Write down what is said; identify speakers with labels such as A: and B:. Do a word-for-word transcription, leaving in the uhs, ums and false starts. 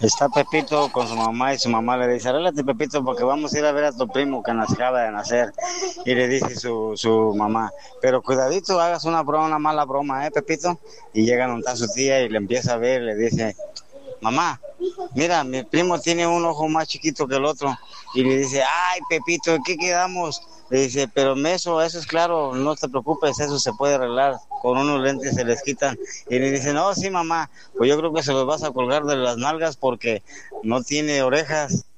A: Está Pepito con su mamá y su mamá le dice, arréglate Pepito porque vamos a ir a ver a tu primo que nos acaba de nacer. Y le dice su, su mamá, pero cuidadito, hagas una broma, una mala broma, ¿eh, Pepito? Y llega a montar su tía y le empieza a ver, le dice, mamá, mira, mi primo tiene un ojo más chiquito que el otro. Y le dice, ay, Pepito, ¿en qué quedamos? Le dice, pero eso, eso es claro, no te preocupes, eso se puede arreglar. Con unos lentes se les quitan. Y le dice, no, sí, mamá, pues yo creo que se los vas a colgar de las nalgas porque no tiene orejas.